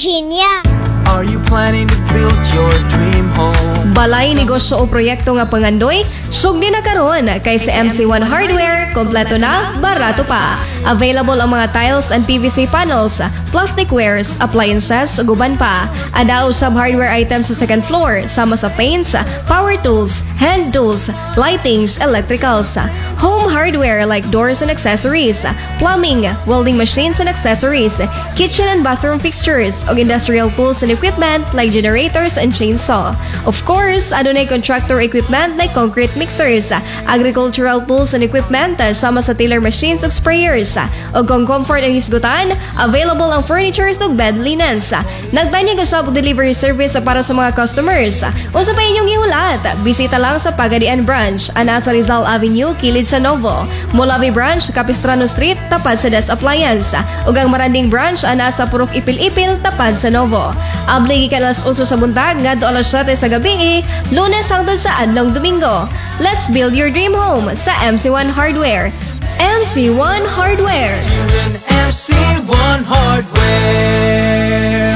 Virginia. Are you planning to build your dream home? Balay negosyo o proyekto nga pangandoy, sugdi na karon kay sa MC1 Hardware, kompleto na, barato pa. Available ang mga tiles and PVC panels, plasticwares, appliances, ug uban pa. Ada usab hardware items sa second floor, sama sa paints, power tools, hand tools, lightings, electricals. Home hardware like doors and accessories, plumbing, welding machines and accessories, kitchen and bathroom fixtures, ug industrial tools and equipment like generators and chainsaw. Of course, adunay contractor equipment like concrete mixers, agricultural tools and equipment, sama sa tiller machines ug sprayers. Ug kung comfort ang hisgutan, available ang furnitures ug bed linens. Nagtanyag usab og delivery service para sa mga customers. Usa pa inyong ihulat, bisita lang sa Pagadian Branch, ana sa Rizal Avenue, kilid sa Novo. Molavi Branch, Capistrano Street, tapad sa Des Appliance. Ug ang Maranding Branch, ana sa Purok Ipil-Ipil, tapad sa Novo. Abli gikan alas 8 sa buntag ngadto alas 7 sa gabi, Lunes hangtod sa adlong Domingo. Let's build your dream home sa MC1 Hardware. MC1 Hardware. You're in MC1 Hardware.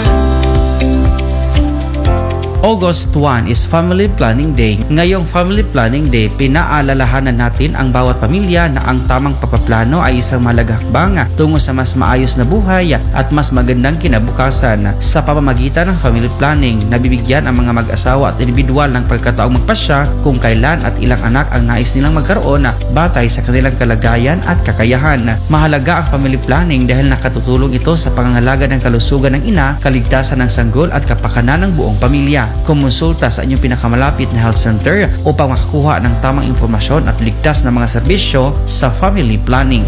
August 1 is Family Planning Day. Ngayong Family Planning Day, pinaalalahanan natin ang bawat pamilya na ang tamang pagpaplano ay isang mahalagang hakbang tungo sa mas maayos na buhay at mas magandang kinabukasan. Sa pamamagitan ng family planning, nabibigyan ang mga mag-asawa at individual ng pagkataong magpasya kung kailan at ilang anak ang nais nilang magkaroon batay sa kanilang kalagayan at kakayahan. Mahalaga ang family planning dahil nakatutulong ito sa pangangalaga ng kalusugan ng ina, kaligtasan ng sanggol at kapakanan ng buong pamilya. Kumonsulta sa inyong pinakamalapit na health center upang makakuha ng tamang impormasyon at ligtas na mga serbisyo sa family planning.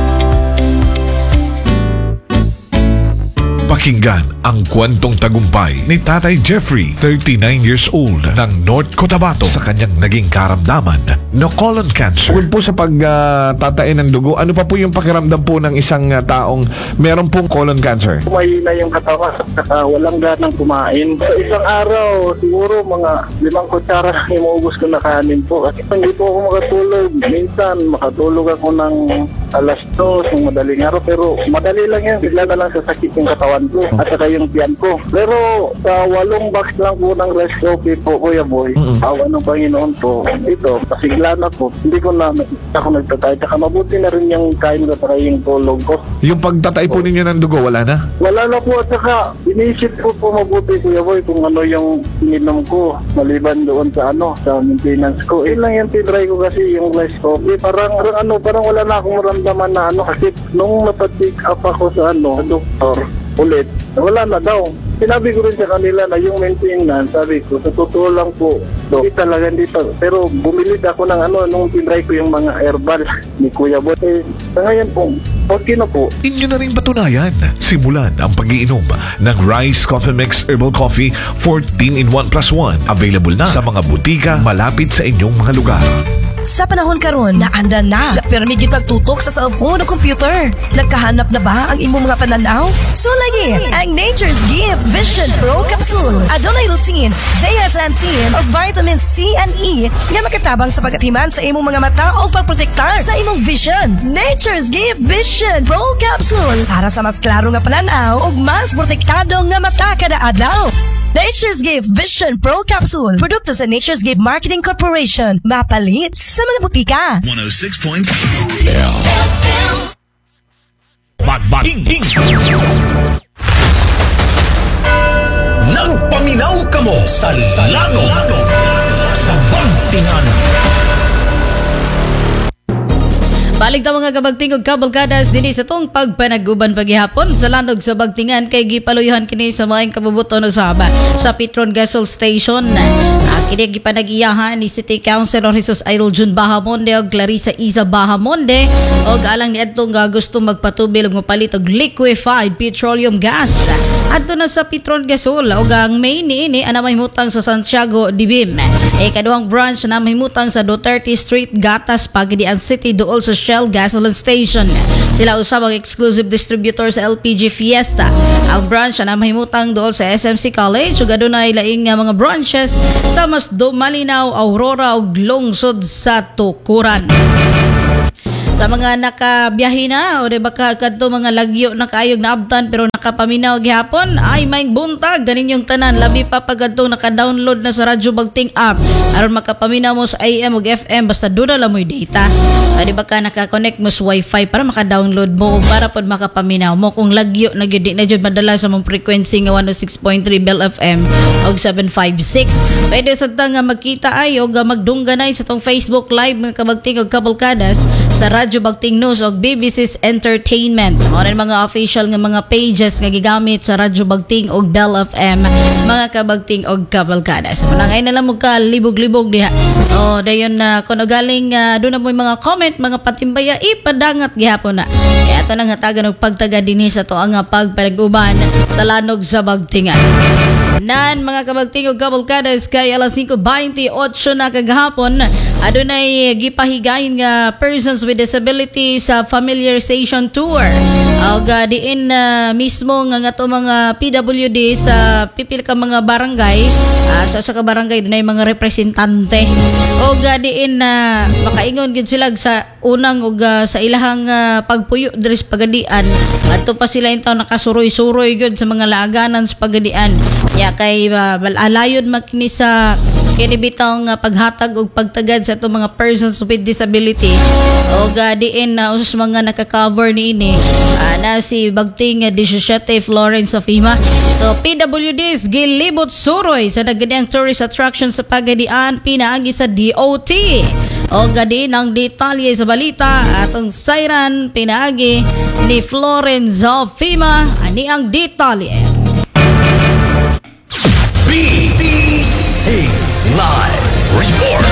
Pakinggan ang kwentong tagumpay ni Tatay Jeffrey, 39 years old, ng North Cotabato sa kanyang naging karamdaman na colon cancer. Bukod po sa pagtatain ng dugo, ano pa po yung pakiramdam po ng isang taong meron pong colon cancer? Mahina yung katawan at walang ganang kumain. Sa isang araw, siguro mga 5 kutsara lang imuubos ko na kanin po. At hindi po ako makatulog. Minsan, makatulog ako ng alas 2 ng madaling araw. Pero madali lang yan. Bigla na lang sasakit yung katawan ko at saka yung tiyan ko. Pero sa 8 box lang po ng rice coffee po, Kuya Boy, awa ng Panginoon po, ito, pasigla na po. Hindi ko na ako nagtatay. Saka mabuti na rin yung kain ko at yung tulog ko. Yung pagtatay po ninyo ng dugo, wala na? Wala na po at saka inisip ko po mabuti, Kuya Boy, kung ano yung ininom ko maliban doon sa sa maintenance ko. Yun lang yung tinry ko kasi yung rice coffee. Parang wala na akong maramdaman na kasi nung napatik up ako sa doktor ulit, wala na daw. Sinabi ko rin sa kanila na yung maintenance, sabi ko, sa totoo lang po, hindi talaga dito. Pero bumili ako ng nung tinry ko yung mga herbal ni Kuya Boy. Sa ngayon po, okay na po. Inyo na rin patunayan. Simulan ang pag-iinom ng Rice Coffee Mix Herbal Coffee 14-in-1+1. Available na sa mga butika malapit sa inyong mga lugar. Sa panahon karon, naanda na. Pero medyo tagtutok sa cellphone o computer. Nagkahanap na ba ang imong mga pananaw? So lagi, ang Nature's Gift Vision Pro Capsule. Adonay lutein, zeaxanthin o vitamin C and E nga makatabang sa pagatiman sa imong mga mata o pagprotektar sa imong vision. Nature's Gift Vision Pro Capsule para sa mas klaro nga pananaw o mas protektado nga mata kada adlaw. Nature's Gift Vision Pro Capsule. Produkto sa Nature's Gift Marketing Corporation. Mapalit sa mga butika. 106.7 Nagpaminaw ka mo sa Lano sa Bagtingan. Balik ta mga kabagtingog kabalkadas dinhi sa tong pagpanaguban paghihapon sa landog sa Bagtingan kay gipaluyuhan kini sa maayong kabubuton usaba sa Petron Gasol Station. Kini gipanagiyahan ni City Councilor Jesus Idol Jun Bahamonde ug Clarissa Isa Bahamonde og alang ni adtong gusto magpatubil ug mapalit og liquefied petroleum gas adto na sa Petron Gasol ug ang main niini ana mahimutang sa Santiago Dibim. Ikaduhang branch na mahimutang sa Duterte Street Gatas Pagadian City duol sa Shell Gasoline Station. Sila usab ang exclusive distributor sa LPG Fiesta. Ang branch na mahimutang dool sa SMC College ug adunay laing nga mga branches sa mas Malinaw, Aurora ug lungsod sa Tukuran. Sa mga nakabiyahe na o di baka kadto mga lagyo na kaayog na abtan pero makapaminaw gihapon ay may buntag ganin yung tanan labi pa pagadto naka-download na sa Radyo Bagting app aron makapaminaw mo sa AM ug FM basta doon na mo data. Di ba ka naka-connect mo sa wifi para maka-download mo ug para pod makapaminaw mo kung lagyo na gyud na jud madala sa mong frequency nga 106.3 Bell FM ug 756. Pwede sa nga magkita ay ug magdungganay sa tong Facebook Live mga kabagting ug kabalkadas sa Radyo Bagting News ug BBC's Entertainment. Mao mga official nga mga pages nga gigamit sa Radyo Bagting ug Bell FM mga kabagting ug kabalkadas. Manangay na lang mo ka libog-libog diha. Dayon na kung galing doon na mo mga comment, mga patimbaya ipadangat gihapon na. Kaya ito nang hatagan og pagtaga dinhi sa to ang pagpanag-uban sa lanog sa Bagtingan. Nan mga kabagting ug kabalkadas kay alas 5:28 na kagahapon adunay gipahigayon nga persons with disability sa familiarization tour. Og diin mismo nga ato mga PWD sa pipil ka mga barangay sa ka barangay dunay mga representante. Og diin makaingon gid sila sa unang ug sa ilahang pagpuyo diri sa pagadian. Adto pa sila intaw nakasuroy-suroy gud sa mga laaganan sa pagadian. Ya kay alayon makini sa kini bitong paghatag og pagtagad sa itong mga persons with disability o diin na usas mga naka-cover niini na si Bagting Disyete Florence Sofima. So PWDs gilibot suroy sa nagganiang tourist attraction sa Pagadian pinaagi sa DOT. O gadi ng detalye sa balita atong Siren pinaagi ni Florence Sofima ani ang detalye. BBC Live Report.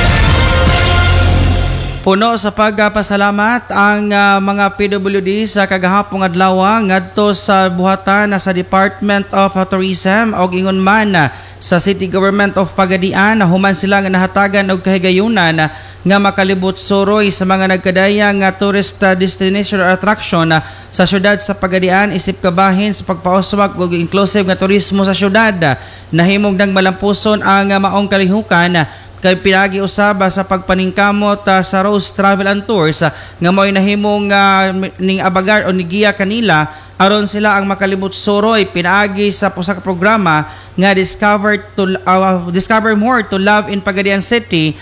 Puno sa pagpasalamat ang mga PWD sa kagahapong adlaw ngadto sa buhatan sa Department of Tourism og ingon man sa City Government of Pagadian human sila nga nahatagan og kahigayunan nga makalibot suroy sa mga nagkadayang tourist destination or attraction sa syudad sa Pagadian isip kabahin sa pagpauswag og inclusive nga turismo sa syudad. Nahimog nang malampuson ang maong kalihukan kay pinagi usaba sa pagpaningkamot sa Rose Travel and Tours nga mo'y nahimong ning abagar o nigiya kanila aron sila ang makalibot suroy pinaagi sa pusa ka programa nga Discover More to Love in Pagadian City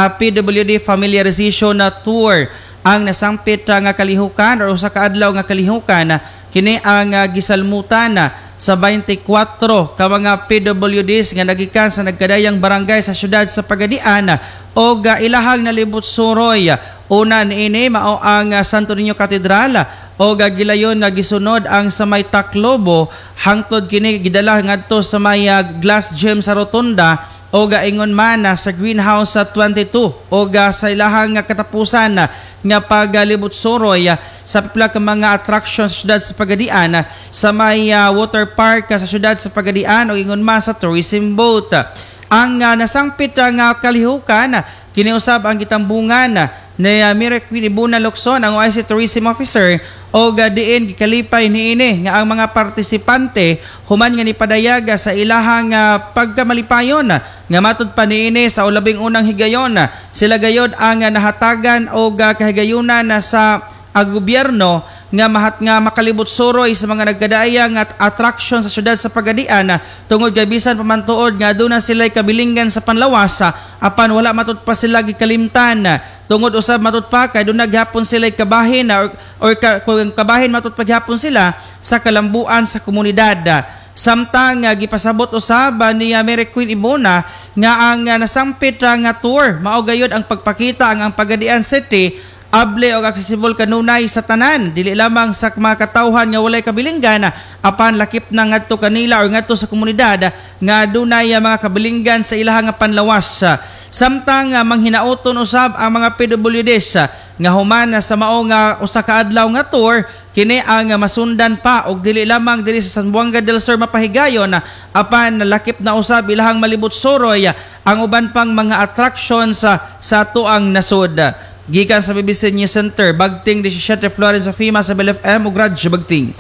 PWD Familiarization Tour. Ang nasangpit nga kalihukan o usa ka adlaw nga kalihukan kini ang gisalmutan sa 24 ka mga PWDs nga nagikan sa nagkadayang barangay sa syudad sa Pagadian o ilahang nalibot suroy. Una niini mao ang Santo Niño Cathedral o gilayon nga gisunod ang sa may Taclobo hangtod kini gidala ngadto sa may Glass Gem sa Rotunda o ingon man sa Greenhouse 22 o sa ilahang katapusan nga pagalibot suroy sa pipila ka mga attractions sa syudad sa Pagadian sa may water park sa syudad sa Pagadian o ingon man sa tourism boat. Ang nasangpit nga kalihukan kiniusab ang gitambungan ni Mire Queen Ibuna Locson ang OIC Tourism Officer o diin gikalipay niini nga ang mga partisipante human nga nipadayaga sa ilahang pagkamalipayon nga matud pa niini sa ulabing unang higayon sila gayod ang nahatagan o kahigayunan sa gobyerno nga makalibot suroy sa mga nagkadaayang at attraction sa syudad sa Pagadian tungod gabisan pamantuod nga doon na sila kabilingan sa panlawas apan wala matud pa sila gikalimtan tungod usab matud pa kay doon naghapon sila kabahin or kabahin matud paghapon sila sa kalambuan sa komunidad. Samtang gipasabot usab ni Mary Queen Ibona nga ang nasampit nga tour mao gayod ang pagpakita ang Pagadian City able o accessible kanunay sa tanan dili lamang sa mga katawhan nga walay kabilinggan apan lakip na ngadto kanila or ngadto sa komunidad nga dunay mga kabilinggan sa ilahang panlawas. Samtang manghinaoton usab ang mga PWDs nga human sa mao nga usa ka adlaw nga tour kini ang masundan pa og dili lamang diri sa Zamboanga del Sur mapahigayon apan lakip na usab ilahang malibot suroy ang uban pang mga attractions sa tuang nasud. Gikan sa BBC News Center, Bagting Disyete Florence Sofima sa Bell FM ug Radyo Bagting.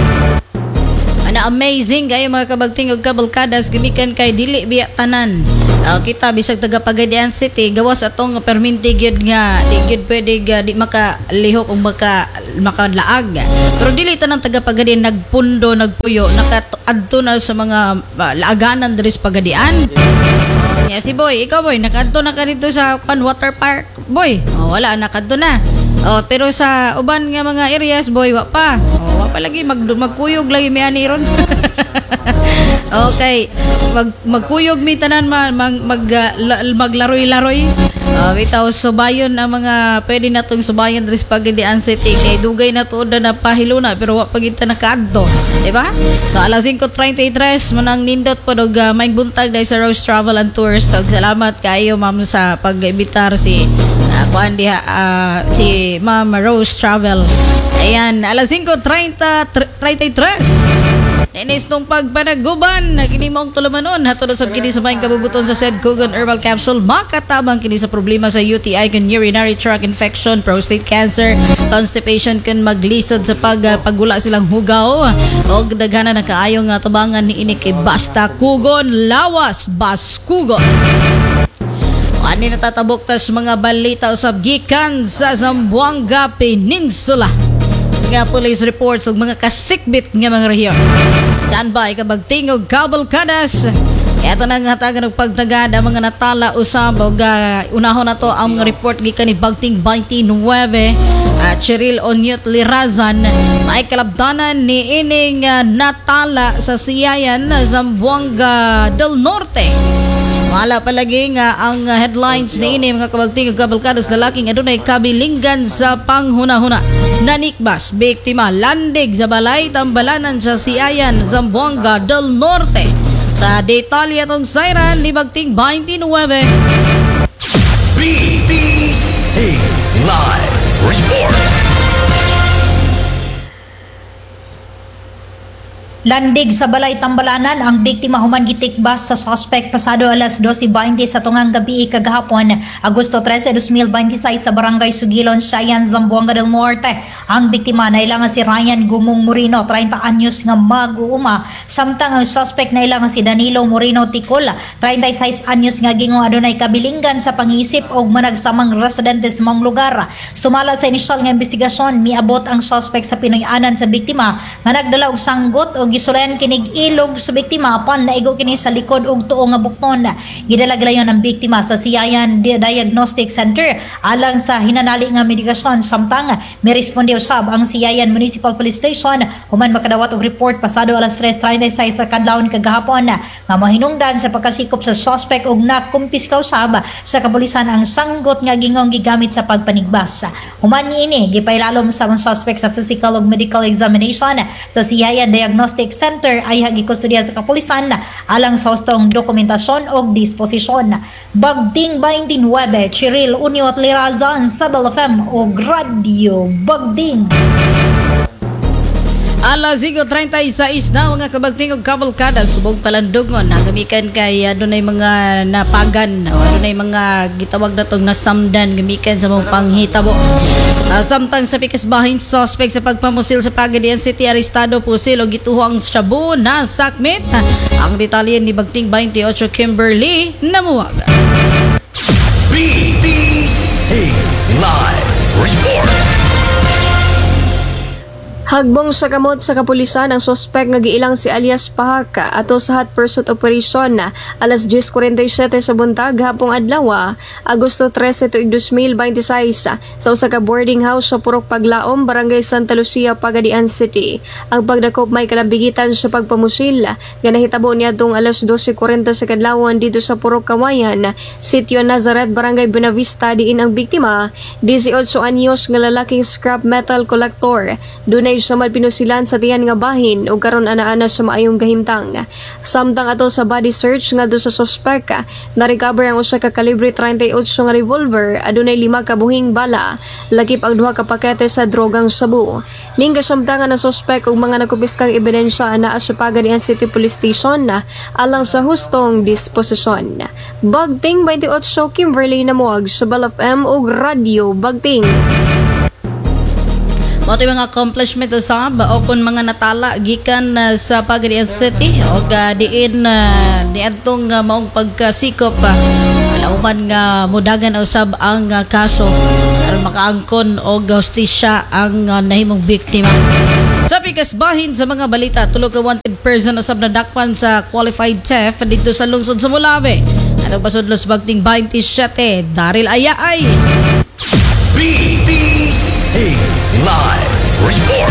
Ana amazing kayo mga kabagting ug kabalkadas gimikan kay dili biya tanan Kita bisag taga Pagadian City gawas atong perminti gyud nga di gyud pwede di makalihok o makalaag. Pero dili tanang taga Pagadian nagpundo nagpuyo nakaadto na sa mga laaganan diri sa Pagadian. Si Boy, ikaw Boy, nakadto na ka dito sa water park. Boy, wala nakadto na. Pero sa uban nga mga areas Boy, wa pa lagi magkuyog lagi mi ani ron. Okay, magkuyog mi tanan maglaroy-laroy. Bitaw subayon ang mga pwede natong subayon diri sa Pagadian City kay dugay na tuod na pahiluna pero wa pagita nakaadto, di ba? So alas 5:33 manang nindot pod og may buntag dai sa Rose Travel and Tours. So, salamat kayo ma'am sa pag-imbitar si si Ma'am Rose Travel. Ayan, alas 5:33. Nenis nung pagpanaguban, kini mong tulumanon, hatod sa kini sa mayang kabubuton sa said Kugon Herbal Capsule, makatabang kini sa problema sa UTI, kan urinary tract infection, prostate cancer, constipation, kan maglisod sa pagula silang hugaw, o daghana na kaayong natabangan ni ini kay Basta Kugon, Lawas Bas Kugon. Ani natatabok tas mga balita usab gikan sa Zamboanga Peninsula. Nga police reports og mga kasikbit nga mga rehiyon. Standby kabagting og kabalkadas. Ito na nga hatagan og pagtagad ang mga natala usab og unahon nato ang mga report gikan ni Bagting 29 Cheryl Onyot Lirazan may kalabdanan ni ining natala sa Siyayan Zamboanga del Norte. Wala palagi nga ang headlines ni ini mga kabagting ug kabalkadas lalaking adunay kabilinggan sa panghuna-huna. Nanikbas, biktima landig sa balay tambalanan sa Siayan, Zamboanga del Norte. Sa detalye atong siren ni Bagting 29. BBC Live Report. Landig sa balay tambalanan ang biktima human gitikbas sa suspect pasado alas 12:20 sa tungang gabi kagahapon Agosto 13, 2026 sa Barangay Sugilon, Siayan, Zamboanga del Norte. Ang biktima nailangan si Ryan Gumong Moreno, 30 anyos nga mag-uuma, samtang ang suspect nailangan si Danilo Moreno Ticol, 36 anyos nga gingo adunay kabilinggan sa pangisip og managsamang residente sa mga lugar. Sumala sa inisyal nga investigasyon, miabot ang suspect sa pinoy-anan sa biktima nga nagdala og sanggot og gisulayan kinig ilog sa biktima apan naigo kini sa likod og tuo nga bukton. Gidala galayon ang biktima sa Siayan Diagnostic Center alang sa hinanali nga medikasyon, samtang may responde usab ang Siayan Municipal Police Station human makadawat og report pasado alas 3:36 sa kadlawon kagahapon nga mahinungdan sa pagkasikop sa suspect og nakumpiska usab sa kapulisan ang sanggot nga gingong gigamit sa pagpanigbas. Human niini gipailalom sa mga suspect sa physical ug medical examination sa Siayan Diagnostic Center ay gikustodiya sa kapulisan alang sa hustong dokumentasyon o disposisyon. Bagting 29, Cheryl Onyot Lirazan sa BLFM o Radio Bagting. Alas 5:36 na mga kabagting og kabalkada subong palandungon gamikan kay adunay mga napagan o adunay mga gitawag natong nasamdan gamikan sa mga panghitabo. Samtang sa pikasbahin suspect sa pagpamusil sa Pagadian City arestado pusil og gituho ang shabu na sakmit. Ang detalye ni Bagting 28 Kimberly Namuwag. BBC Live Report. Hagbong sa kamot sa kapulisan ang suspect nga giilang si alias Pahaka ato sa hot pursuit operation alas 10:47 sa buntag hapong adlaw Agosto 13, 2026 sa usa ka boarding house sa Purok Paglaom, Barangay Santa Lucia, Pagadian City. Ang pagdakop may kalabigitan sa pagpamusil nga nahitabo niadtong alas 12:40 sa kadlawon dito sa Purok Kawayan, Sitio Nazareth, Barangay Buenavista. Diin ang biktima 18 anyos nga lalaking scrap metal collector. Dunay sa pinusilan sa tiyan nga bahin o karon ana-ana sa maayong kahimtang. Samtang ato sa body search nga do sa suspect na-recover ang usa ka kalibre 38 nga revolver, adunay 5 ka buhing bala, lakip ang 2 ka pakete sa drogang sabu. Ning kasamtangan na suspect og mga nakupiskang ebidensya naa sa Pagadian City Police Station alang sa hustong disposisyon. Bagting 28 Kimberly Namuwag sa BLFM og Radio Bagting. Moto mga accomplishment usab o kung mga natala gikan sa Pagadian City o diin niadtong maong pagkasikop alauman nga mudagan usab ang kaso aron makaangkon og hustisya ang nahimong biktima. Sa pikasbahin sa mga balita, tulog ka wanted person usab na dakpan sa qualified theft dito sa lungsod sa Mulabe. Anong pasudlos bagting 27 Daryl Ayaay. BBC Live Report.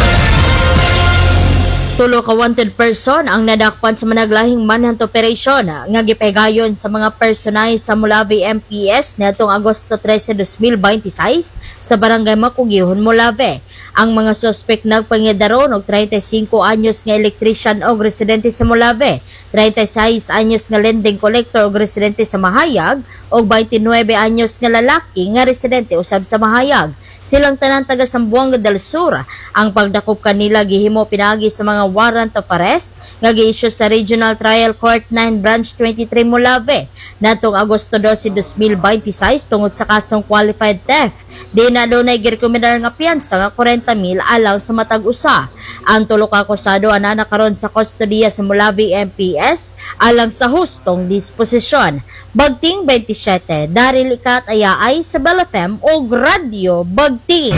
Tulo ka wanted person ang nadakpan sa managlahing manhunt operation nga gipegayon sa mga personay sa Mulabe MPS niadtong Agosto 13, 2026 sa Barangay Makugihon, Mulabe. Ang mga suspect nagpangidaron og 35 anyos nga electrician og residente sa Mulabe, 36 anyos nga lending collector og residente sa Mahayag og 29 anyos nga lalaki nga residente usab sa Mahayag. Silang tanan taga Zamboanga del Sur. Ang pagdakop kanila gihimo pinagi sa mga warrant of arrest nga gi-issue sa Regional Trial Court 9 Branch 23 Mulabe natong Agosto 12, 2026 tungod sa kasong qualified theft. Di na dunay girekomendar nga piyansa nga 40,000 alang sa matag usa. Ang tulo ka akusado ana karon sa kustodiya sa Mulabe MPS alang sa hustong disposisyon. Bagting 27 Daryl Ayaay sa Bell FM og Radyo Bagting.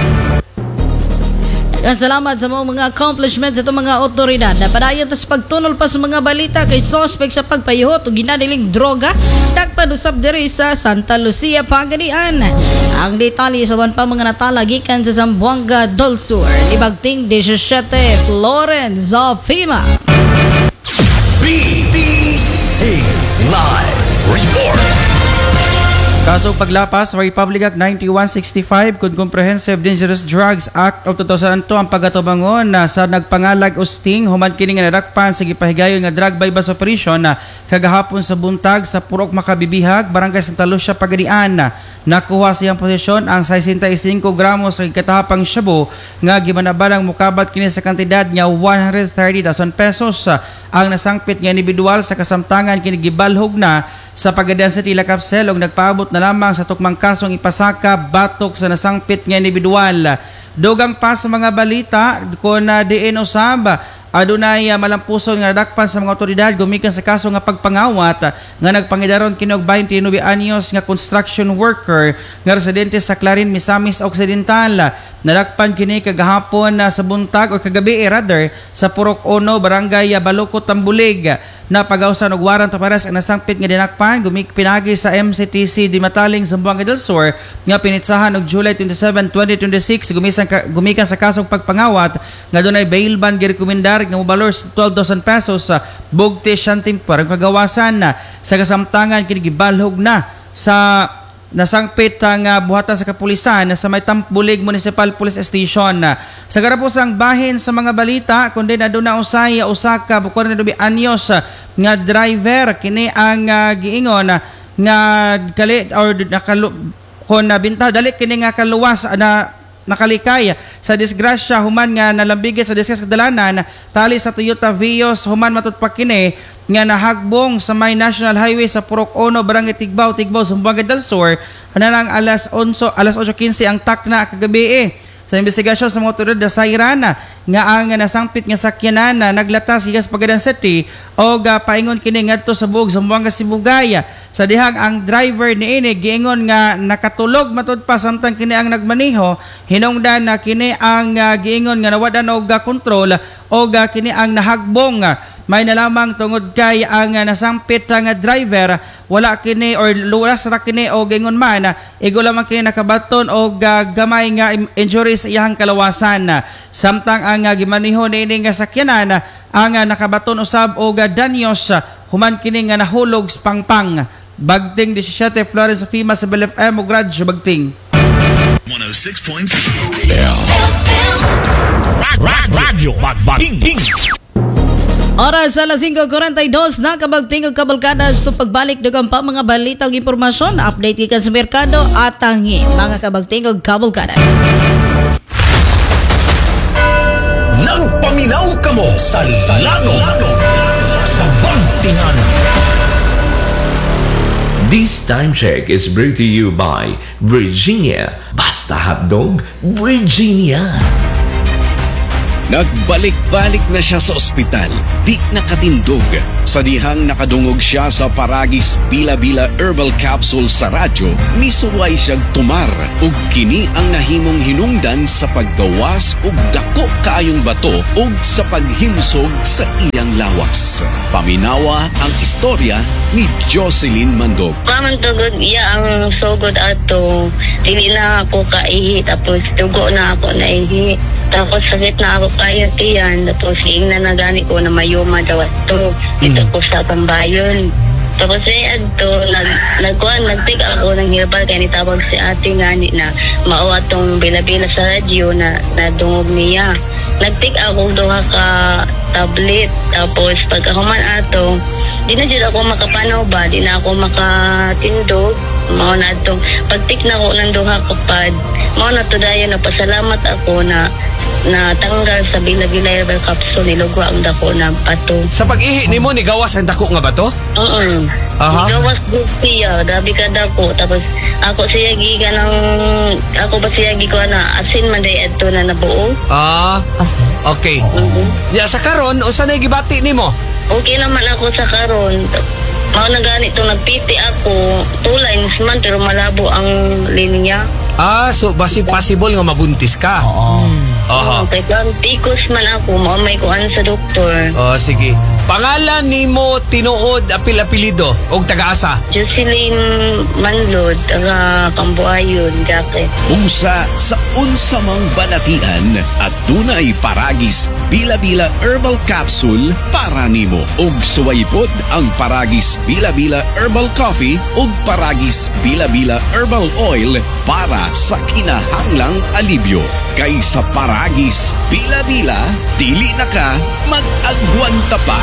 Salamat sa mga accomplishments sa itong mga otoridad. Napadayon sa pagtunol pa sa mga balita kay suspect sa pagpayuhot o ginadiling droga nagpadusab diri sa Santa Lucia, Pagadian. Ang detalye sa pa mga natala gikan sa Zamboanga del Sur. Ibagting 17 Florence Zofima. BBC Live Report. Kasong paglapas sa Republic Act 9165 kung Comprehensive Dangerous Drugs Act of 2002 ang pagatubangon na sa nagpangalag usting human kini nga nadakpan sa gipahigayon nga drug bypass operation na kagahapon sa buntag sa Purok Makabibihag, Barangay Santa Lucia, Pagadian. Nakuha siyang posisyon ang 65 gramos sa katahapang shabu nga gimanabalang mukabat kini sa kantidad nga 130,000 pesos. Ang nasangpit nga individual sa kasamtangan kini gibalhog na sa Pagadian City Lakapsel og nagpaabot na lamang sa tukmang kasong ipasaka batok sa nasangpit nga individual. Dugang pa sa mga balita kung diin usab adunay malampuson nga nadakpan sa mga otoridad gumikan sa kaso nga pagpangawat nga nagpangidaron kinog 29 anyos nga construction worker nga residente sa Clarin, Misamis Occidental. Nadakpan kini kagahapon sa buntag o kagabi rather sa Purok 1 Barangay Balukot, Tambulig. Na pagawsan og warrant of arrest ang nasangpit nga dinakpan pinagi sa MCTC di Mataling, Zamboanga del Sur nga pinitsahan og July 27, 2026 gumikan sa kasong pagpangawat nga dunay bail bond girekomendar nga mobalor sa 12,000 pesos sa bugti siyang parang kagawasan sa kasamtangan kini gibalhog na sa nasangpit ang buhatan sa kapulisan sa may Tambulig Municipal Police Station. Sa garapusang bahin sa mga balita kundi aduna usay usa ka bukod na 2 anyos nga driver kini ang giingon nga kali or kon binta dali kini nga kaluwas na nakalikay sa disgrasya human nga nalambigit sa disgrasya kadalanan tali sa Toyota Vios human matutpak kini nga nahagbong sa may National Highway sa Purok 1 Barangay Tigbaw, Zamboanga del Sur nang alas 8:15 ang takna kagabi. Sa investigasyon sa mga otoridad sa Sairana nga ang nasangpit nga sakyanan na naglatas gikas Pagadian City o paingon kini ngadto sa buog Zamboanga, Sibugay. Sa dihang ang driver niini giingon nga nakatulog matud pa samtang kini ang nagmaneho hinungdan na kini ang giingon nga nawadan og kontrol o kini ang nahagbong. May nalamang tungod kay ang nasangpit nga driver wala kini or luwas ra kini o gingon man igo lamang kini nakabaton o gamay nga injuries sa iyang kalawasan. Samtang ang gimaneho niini nga sakyanan ang nakabaton usab og danyos human kini nga nahulog sa pangpang. Bagting 17 Florence Zofima sa Bell FM ug Radyo Bagting 106.7 Radyo Bagting. Oras alas 5:42 na kabagting og kabalkadas to pagbalik dugang pa mga balita ug impormasyon, update gikan sa merkado at tangi mga kabagting og kabalkadas. Nagpaminaw kamo sa Lano sa Bagtingan. This time check is brought to you by Virginia. Basta hotdog, Virginia. Nagbalik-balik na siya sa ospital, di nakatindog. Sa dihang nakadungog siya sa Paragis Bila-Bila Herbal Capsule sa radyo, misuway siyang tumar ug kini ang nahimong hinungdan sa paggawas ug dako kaayong bato ug sa paghimsog sa iyang lawas. Paminawa ang istorya ni Jocelyn Mandog. Kaman tugod iya ang sugod ato, dili na ako kaihi, tapos dugo na ako naihi. Tapos sakit na ako kaya tiyan, tapos ingnan na gani ko na mayuma daw ato. Dito ko sa Pambayon. Tapos adto nagtig ako ng herbal kaya nitawag si ate ngani na mao atong bila-bila sa radyo na nadungog niya. Nagtig ako duha ka tablet, tapos pagkahuman ato di na dyan ako makapanaw ba, di na ako makatindog. Mao na itong pagtik na ko ng duha kapad, mao na to dayon na pasalamat ako na tanggal sa Bila-Bila Herbal Capsule, nilugwa ang dako ng pato. Sa pag-ihi ni mo, nigawas ang dako nga ba to? Nigawas good siya, dabi ka dako. Tapos ako siya giga ng, ako ba siya giga na asin man day adto na nabuo. Asin? Okay. Ya, sa karon, o saan gibati ni mo? Okay naman ako sa karon. Mao na ganito, nagpiti ako, 2 lines man, pero malabo ang linya. So possible nga mabuntis ka? Kaya tikos man ako, may kuan sa doktor. Sige. Pangalan ni mo tinuod apil-apilido o taga-asa? Jocelyn Manlod, taga Kambuayon, Gake. Unsa sa unsa mang balatian at dunay Paragis Bila-Bila Herbal Capsule para nimo. Ug suwaypod ang Paragis Bila-Bila Herbal Coffee ug Paragis Bila-Bila Herbal Oil para sa kinahanglang alibyo. Kay sa Paragis Bila-Bila, dili na ka mag-agwanta pa.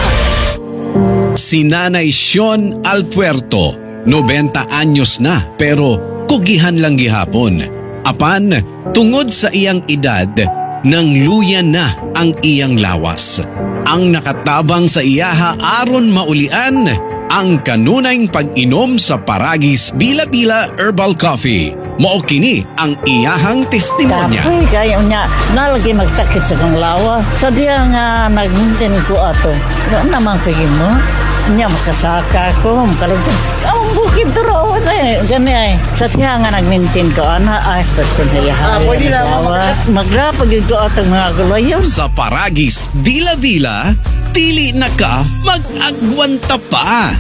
Si Nanay Sean Alfuerto, 90 anyos na pero kugihan lang gihapon. Apan, tungod sa iyang edad, nang luya na ang iyang lawas. Ang nakatabang sa iyaha aron maulian ang kanunayng pag-inom sa Paragis Bila-Bila Herbal Coffee. Mao kini ang iyahang testimonya. Kapoy kayo niya, nalagi magsakit sa kong lawas. Sa diya nga nagmintin ko ato. Ano naman pagin mo? Niya makasaka ko, makalagsan. Ang bukid turo na gani ay. Sa diya nga nagmintin ko, ay, pagkun na lawas. Magrapag yun ko atong mga gulayon. Sa Paragis Bila-Bila, dili na ka mag-agwanta pa.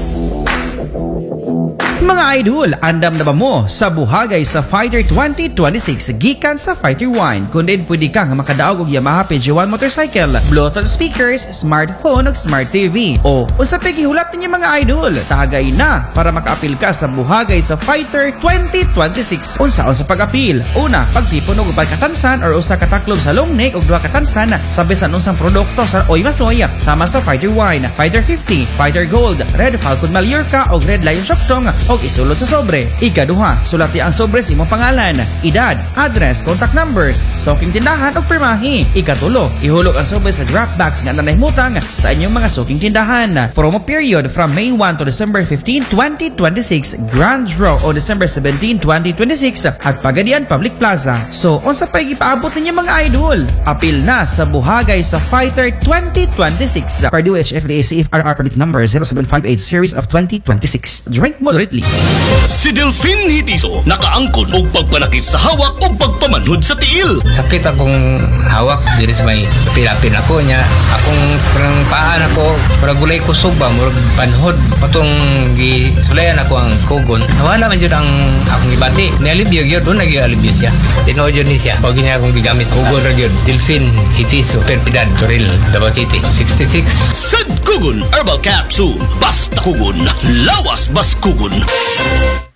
Mga idol, andam na ba mo sa buhagay sa Fighter 2026 gikan sa Fighter Wine? Kung din pwede kang makadaog og Yamaha PG1 motorcycle, Bluetooth speakers, smartphone ug smart TV. O usapay gihulat ninyo mga idol, tagay na para makaapil ka sa buhagay sa Fighter 2026. Unsaon sa pag-apil? Una, pagtipon og pagkatansan or usa ka taklob sa long neck ug duha ka tansan sa bisan unsang produkto sa Oy Masoy sama sa Fighter Wine, Fighter 50, Fighter Gold, Red Falcon Mallorca ug Red Lion Shoktong og isulod sa sobre. Ikaduha, sulati ang sobre sa imong pangalan, edad, address, contact number, suking tindahan ug pirmahi. Ikatulo, ihulog ang sobre sa draft bags nga nanahimutang sa inyong mga suking tindahan. Promo period from May 1 to December 15, 2026. Grand draw on December 17, 2026 at Pagadian Public Plaza. So, unsa pay gipaabot ninyo mga idol? Apil na sa buhagay sa Fighter 2026. Purdue HFDA CFRR permit number 0758 series of 2026. Drink moderately. Si Delphine Hitiso nakaangkon og pagpanakit sa hawak o pagpamanhod sa tiil. Sakit akong hawak, diri sa may pilapin ako niya. Akong parang paan ako, parang gulay ko suba, murag panhod. Patong gisulayan ako ang kugon. Nawala man yun ang akong ibati. Nialibyo yun, doon nag-ialibyo siya. Tinood yun siya. Pag niya akong gigamit kugon rin yun. Delphine Hitiso, Perpidad, Toril, Davao City, 66. Sad Kugon Herbal Capsule. Basta kugon, lawas bas kugon.